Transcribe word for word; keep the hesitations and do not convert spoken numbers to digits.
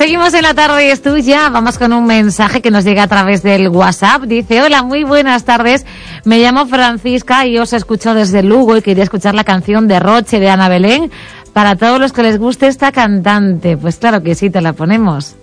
Seguimos en La Tarde es Tuya. Vamos con un mensaje que nos llega a través del WhatsApp. Dice: hola, muy buenas tardes. Me llamo Francisca y os escucho desde Lugo y quería escuchar la canción de Roche de Ana Belén para todos los que les guste esta cantante. Pues claro que sí, te la ponemos.